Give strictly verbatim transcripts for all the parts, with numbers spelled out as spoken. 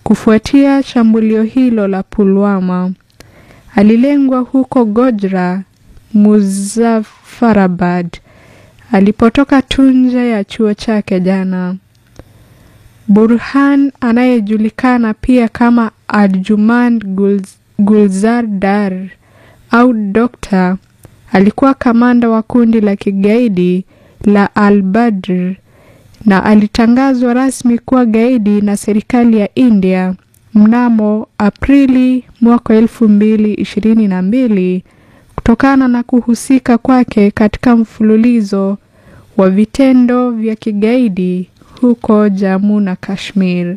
kufuatia shambulio hilo la Pulwama. Alilengwa huko Gojra, Muzaffarabad, alipotoka tunje ya chuo chake jana. Burhan, anayejulikana pia kama Arjumand Gulzar Dar au Dokta, alikuwa kamanda wa kundi la kigaidi la Al-Badr na alitangazwa rasmi kuwa gaidi na serikali ya India mnamo Aprili mwaka elfu mbili ishirini na mbili kutokana na kuhusika kwake katika mfululizo wa vitendo vya kigaidi huko Jammu na Kashmir.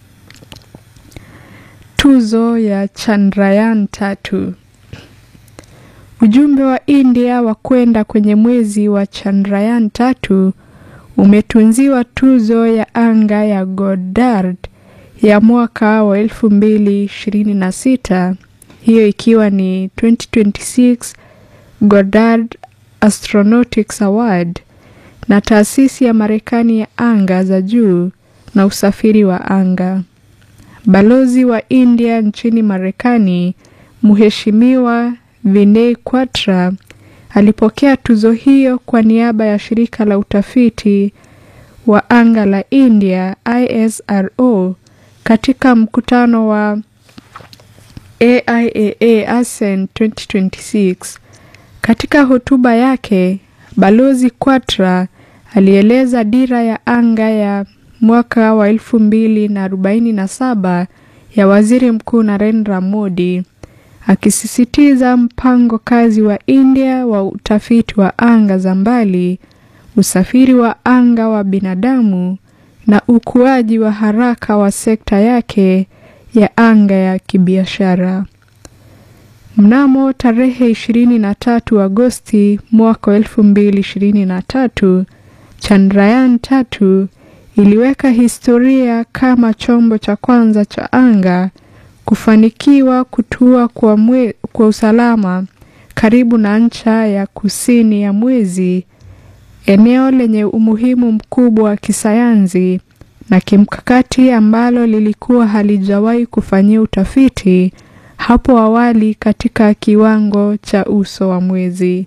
Tuzo ya Chandrayaan tatu. Ujumbe wa India wa kwenda kwenye mwezi wa Chandrayaan tatu umetunziwa tuzo ya anga ya Goddard ya mwaka wa elfu mbili ishirini na sita, hiyo ikiwa ni twenty twenty-six Goddard Astronautics Award na taasisi ya Marekani ya anga za juu na usafiri wa anga. Balozi wa India nchini Marekani, Mheshimiwa Vinay Quatra, alipokea tuzo hiyo kwa niaba ya shirika la utafiti wa anga la India I S R O katika mkutano wa A I A A Ascent twenty twenty-six. Katika hotuba yake, Balozi Quatra alieleza dira ya anga ya mwaka wa elfu mbili na arobaini na saba ya Waziri Mkuu Narendra Modi, akisisitiza mpango kazi wa India wa utafiti wa anga za mbali, usafiri wa anga wa binadamu na ukuaji wa haraka wa sekta yake ya anga ya kibiashara. Mnamo tarehe ishirini na tatu Agosti mwaka elfu mbili ishirini na tatu, Chandrayaan tatu iliweka historia kama chombo cha kwanza cha anga kufanikiwa kutua kwa, mwe, kwa usalama karibu na ncha ya kusini ya mwezi, eneo lenye umuhimu mkubwa wa kisayansi na kimkakati ambalo lilikuwa halijawahi kufanyia utafiti hapo awali katika kiwango cha uso wa mwezi.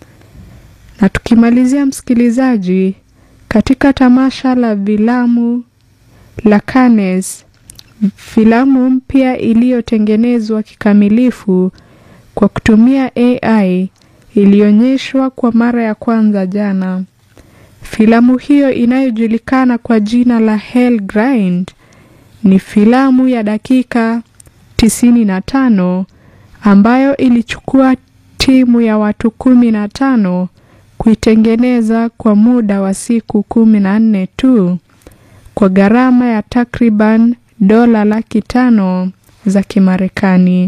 Na tukimalizia msikilizaji, katika tamasha la filamu la Cannes, filamu mpya iliyotengenezwa kikamilifu kwa kutumia A I ilionyeshwa kwa mara ya kwanza jana. Filamu hiyo inayojulikana kwa jina la Hell Grind ni filamu ya dakika tisini na tano ambayo ilichukua timu ya watu kumi na tano kuitengeneza kwa muda wa siku kumi na nne tu kwa gharama ya takriban dola laki tano za Kimarekani.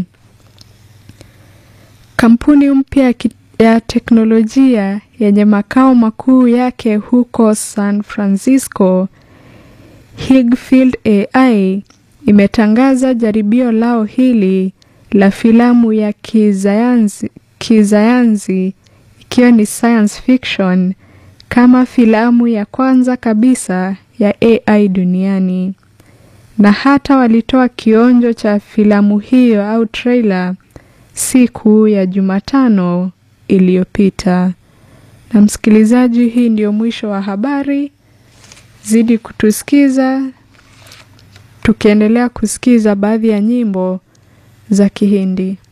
Kampuni mpya ya teknolojia yenye makao makuu yake huko San Francisco, Higfield A I, imetangaza jaribio lao hili la filamu ya kisayansi, kisayansi ikiwa ni science fiction kama filamu ya kwanza kabisa ya A I duniani. Na hata walitoa kionjo cha filamu hiyo au trailer siku ya Jumatano iliyopita. Na msikilizaji, hii ndio mwisho wa habari. Zidi kutusikiza tukiendelea kusikiza baadhi ya nyimbo za Kihindi.